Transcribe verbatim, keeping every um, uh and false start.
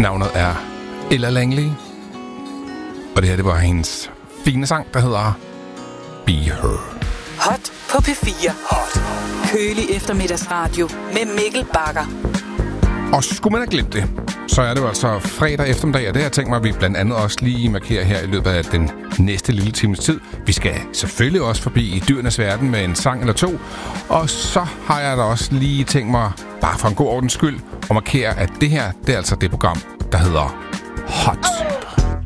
Navnet er Ella Langley. Og det her, det var hendes fine sang, der hedder Be Her. Hot på P fire. Hot. Kølig eftermiddagsradio med Mikkel Bagger. Og skulle man have glemt det, så er det jo altså fredag eftermiddag, og det har jeg tænkt mig, at vi blandt andet også lige markerer her i løbet af den næste lille times tid. Vi skal selvfølgelig også forbi i dyrenes verden med en sang eller to, og så har jeg da også lige tænkt mig, bare for en god ordens skyld, at markere, at det her, det er altså det program, der hedder Hot.